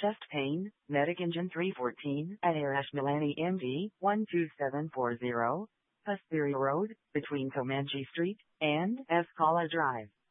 chest pain, Medic Engine 314 at Arash Milani MD 12740, Hesperi Road, between Comanche Street and Escala Drive.